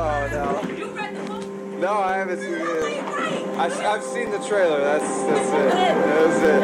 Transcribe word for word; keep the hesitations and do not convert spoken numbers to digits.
Oh, no. You read the book? No, I haven't seen it. I, I've seen the trailer. That's, that's it. That was it.